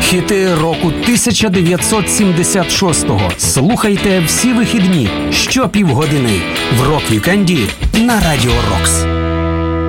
Хіти року 1976-го. Слухайте всі вихідні щопівгодини в рок-вікенді на Радіо Рокс.